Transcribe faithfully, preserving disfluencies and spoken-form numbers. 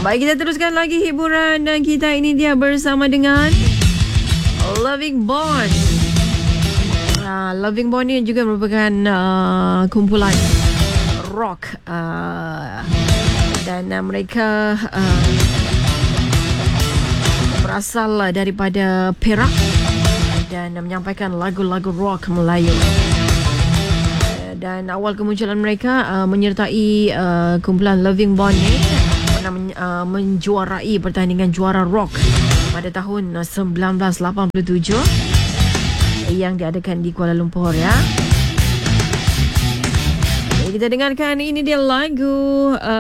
Baik, kita teruskan lagi hiburan dan kita ini dia bersama dengan Loving Bond. Uh, Loving Bond ni juga merupakan uh, kumpulan rock uh, dan uh, mereka uh, berasal daripada Perak dan uh, menyampaikan lagu-lagu rock Melayu. Uh, dan awal kemunculan mereka uh, menyertai uh, kumpulan Loving Bond ni Men, uh, menjuarai pertandingan juara rock pada tahun uh, sembilan belas lapan puluh tujuh yang diadakan di Kuala Lumpur ya. Jadi kita dengarkan ini dia lagu uh,